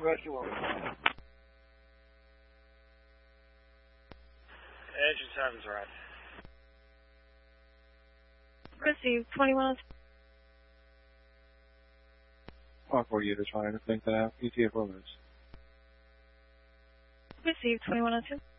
Rescue 1. Engine sounds right. Receive 2102. All 4 units trying to think that ETA 4 minutes. Receive 2102.